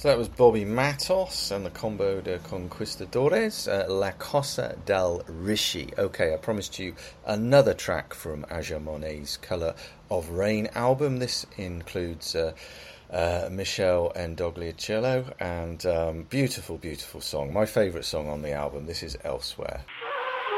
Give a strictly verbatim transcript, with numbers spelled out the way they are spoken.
So that was Bobby Matos and the Combo de Conquistadores, uh, La Cosa del Rishi. Okay, I promised you another track from Aja Monet's Colour of Rain album. This includes uh, uh, Michelle Ndogliacello and um, beautiful, beautiful song. My favourite song on the album. This is Elsewhere.